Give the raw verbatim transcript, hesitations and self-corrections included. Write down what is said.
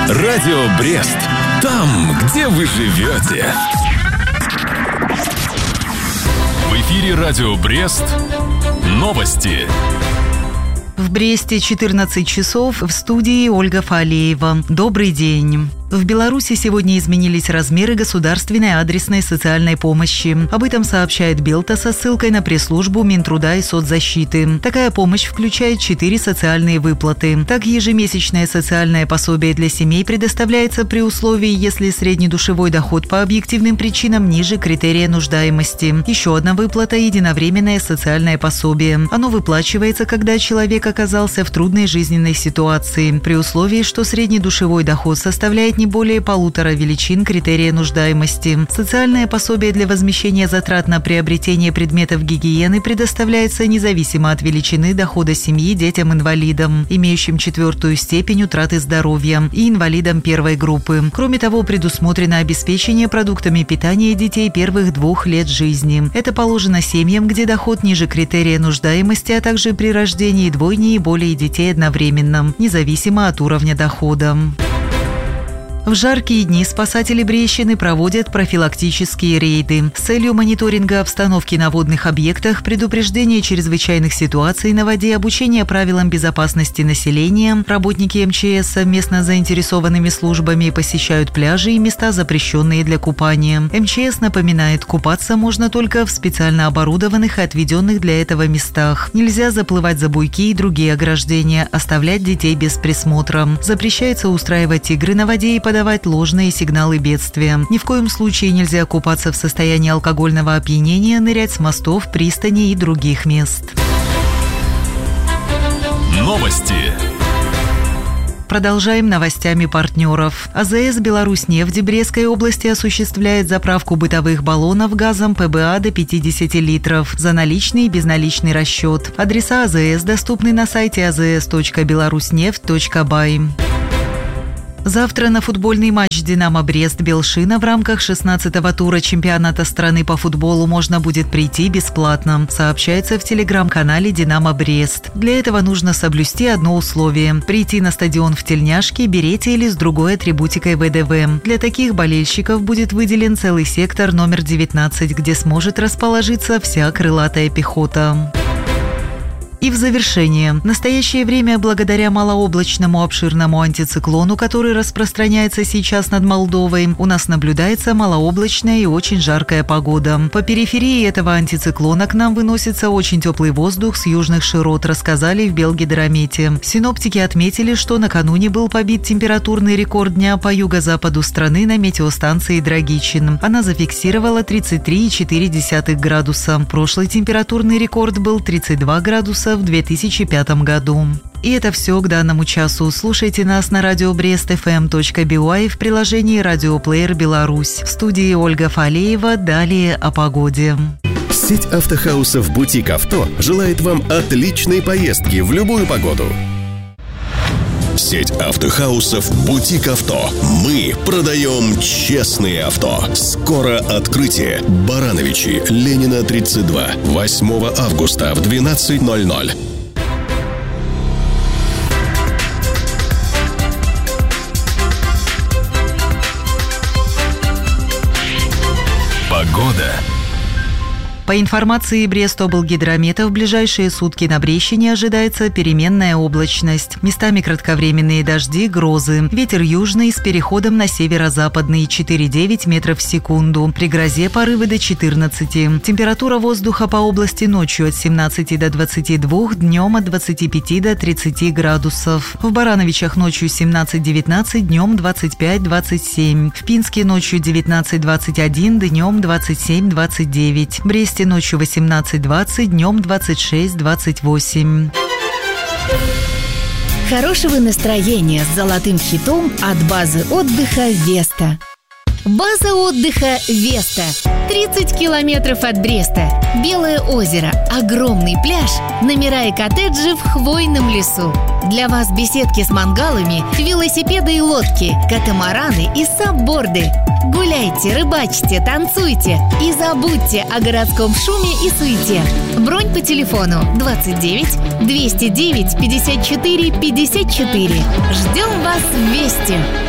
Радио Брест. Там, где вы живете. В эфире Радио Брест. Новости. В Бресте четырнадцать часов, в студии Ольга Фалеева. Добрый день. В Беларуси сегодня изменились размеры государственной адресной социальной помощи. Об этом сообщает Белта со ссылкой на пресс-службу Минтруда и соцзащиты. Такая помощь включает четыре социальные выплаты. Так, ежемесячное социальное пособие для семей предоставляется при условии, если среднедушевой доход по объективным причинам ниже критерия нуждаемости. Еще одна выплата – единовременное социальное пособие. Оно выплачивается, когда человек оказался в трудной жизненной ситуации, при условии, что среднедушевой доход составляет не более полутора величин критерия нуждаемости. Социальное пособие для возмещения затрат на приобретение предметов гигиены предоставляется независимо от величины дохода семьи детям-инвалидам, имеющим четвертую степень утраты здоровья, и инвалидам первой группы. Кроме того, предусмотрено обеспечение продуктами питания детей первых двух лет жизни. Это положено семьям, где доход ниже критерия нуждаемости, а также при рождении двойни и более детей одновременно, независимо от уровня дохода. В жаркие дни спасатели Брестщины проводят профилактические рейды с целью мониторинга обстановки на водных объектах, предупреждения чрезвычайных ситуаций на воде, обучения правилам безопасности населения. Работники эм че эс совместно с заинтересованными службами посещают пляжи и места, запрещенные для купания. эм че эс напоминает, купаться можно только в специально оборудованных и отведенных для этого местах. Нельзя заплывать за буйки и другие ограждения, оставлять детей без присмотра. Запрещается устраивать игры на воде и подавать давать ложные сигналы бедствия. Ни в коем случае нельзя купаться в состоянии алкогольного опьянения, нырять с мостов, пристани и других мест. Новости. Продолжаем новостями партнеров. а зэ эс «Беларуснефть» в Брестской области осуществляет заправку бытовых баллонов газом пэ бэ а до пятьдесят литров за наличный и безналичный расчет. Адреса а зэ эс доступны на сайте а зэ эс точка беларуснефть точка бай. Завтра на футбольный матч «Динамо Брест-Белшина» в рамках шестнадцатого тура чемпионата страны по футболу можно будет прийти бесплатно, сообщается в телеграм-канале «Динамо Брест». Для этого нужно соблюсти одно условие – прийти на стадион в тельняшке, берете или с другой атрибутикой вэ дэ вэ. Для таких болельщиков будет выделен целый сектор номер девятнадцать, где сможет расположиться вся крылатая пехота. И в завершение. В настоящее время, благодаря малооблачному обширному антициклону, который распространяется сейчас над Молдовой, у нас наблюдается малооблачная и очень жаркая погода. По периферии этого антициклона к нам выносится очень теплый воздух с южных широт, рассказали в Белгидромете. Синоптики отметили, что накануне был побит температурный рекорд дня по юго-западу страны на метеостанции Драгичин. Она зафиксировала тридцать три и четыре десятых градуса. Прошлый температурный рекорд был тридцать два градуса в две тысячи пятом году. И это все к данному часу. Слушайте нас на радио брест эф эм точка би уай в приложении «Радиоплеер Беларусь». В студии Ольга Фалеева. Далее о погоде. Сеть автохаусов «Бутик Авто» желает вам отличной поездки в любую погоду. Сеть автохаусов «Бутик Авто». Мы продаем честные авто. Скоро открытие. Барановичи, Ленина, тридцать два. восьмого августа в двенадцать ноль ноль. Погода. По информации Брестоблгидромета, в ближайшие сутки на Брестщине ожидается переменная облачность. Местами кратковременные дожди, грозы. Ветер южный с переходом на северо-западный четыре девять метров в секунду. При грозе порывы до четырнадцати. Температура воздуха по области ночью от семнадцати до двадцати двух, днем от двадцати пяти до тридцати градусов. В Барановичах ночью семнадцать девятнадцать, днем двадцать пять двадцать семь. В Пинске ночью девятнадцать двадцать один, днем двадцать семь двадцать девять. Бресте ночью восемнадцать двадцать, днем двадцать шесть двадцать восемь. Хорошего настроения с золотым хитом от базы отдыха «Веста». База отдыха «Веста». тридцать километров от Бреста. Белое озеро, огромный пляж, номера и коттеджи в хвойном лесу. Для вас беседки с мангалами, велосипеды и лодки, катамараны и сабборды. Гуляйте, рыбачьте, танцуйте и забудьте о городском шуме и суете. Бронь по телефону двадцать девять двести девять пятьдесят четыре пятьдесят четыре. Ждем вас в Весте.